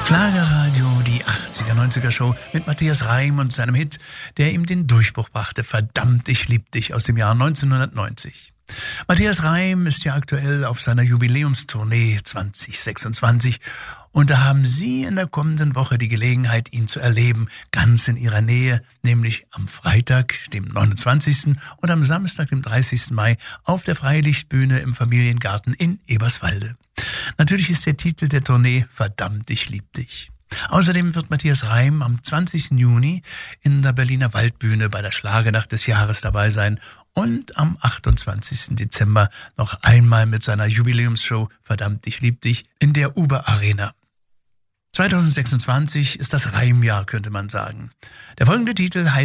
Schlagerradio, die 80er-90er Show mit Matthias Reim und seinem Hit, der ihm den Durchbruch brachte, Verdammt, ich lieb dich, aus dem Jahr 1990. Matthias Reim ist ja aktuell auf seiner Jubiläumstournee 2026 und da haben Sie in der kommenden Woche die Gelegenheit, ihn zu erleben, ganz in Ihrer Nähe, nämlich am Freitag, dem 29. und am Samstag, dem 30. Mai auf der Freilichtbühne im Familiengarten in Eberswalde. Natürlich ist der Titel der Tournee Verdammt, ich lieb dich. Außerdem wird Matthias Reim am 20. Juni in der Berliner Waldbühne bei der Schlagernacht des Jahres dabei sein und am 28. Dezember noch einmal mit seiner Jubiläumsshow Verdammt, ich lieb dich in der Uber Arena. 2026 ist das Reimjahr, könnte man sagen. Der folgende Titel heißt